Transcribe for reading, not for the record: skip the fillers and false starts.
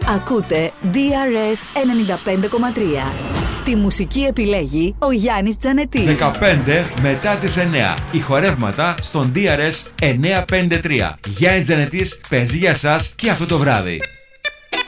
Ακούτε DRS 95,3. Τη μουσική επιλέγει ο Γιάννης Τζανετής. 15 μετά τις 9. Ηχορεύματα στον DRS 953. Γιάννης Τζανετής παίζει για σας και αυτό το βράδυ.